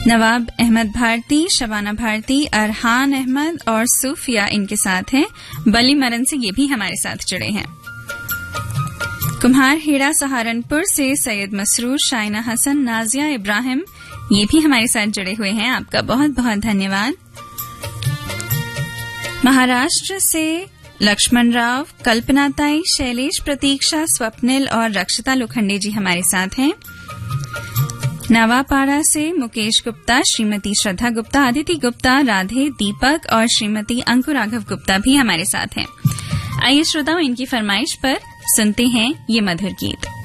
नवाब अहमद भारती, शबाना भारती, अरहान अहमद और सूफिया इनके साथ हैं। बली मरन से ये भी हमारे साथ जुड़े हैं। कुम्हार हेड़ा सहारनपुर से सैयद मसरूर, शाइना हसन, नाजिया इब्राहिम ये भी हमारे साथ जुड़े हुए हैं। आपका बहुत बहुत धन्यवाद। महाराष्ट्र से लक्ष्मण राव, कल्पना ताई, शैलेश, प्रतीक्षा, स्वप्निल और रक्षिता लोखंडे जी हमारे साथ हैं। नवापाड़ा से मुकेश गुप्ता, श्रीमती श्रद्धा गुप्ता, अदिति गुप्ता, राधे, दीपक और श्रीमती अंकुराघव गुप्ता भी हमारे साथ हैं। आइए श्रोताओं, इनकी फरमाइश पर सुनते हैं ये मधुर गीत।